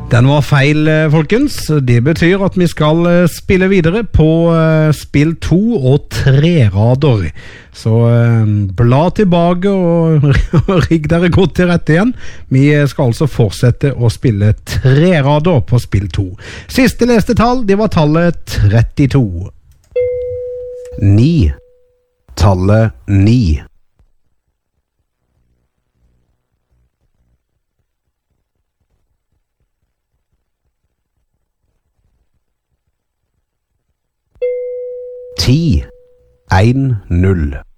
Den var feil, folkens. Det betyr at vi skal spille videre på spill 2 og 3-rader. Så bla tilbake og rigg dere godt til rette igjen. Vi skal altså fortsette å spille 3-rader på spill 2. Siste leste tall, det var tallet 32. 9. Tallet 9. 10. 1-0.